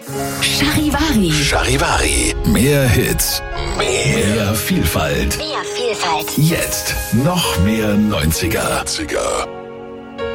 Charivari. Charivari. Mehr Hits. Mehr Vielfalt. Mehr Vielfalt. Jetzt noch mehr 90er.